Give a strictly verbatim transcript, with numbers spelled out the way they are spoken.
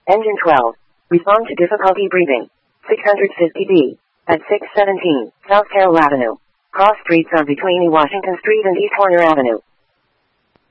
Engine twelve. Respond to difficulty breathing. six hundred fifty B. At six seventeen, South Carroll Avenue. Cross streets are between E. Washington Street and East Horner Avenue.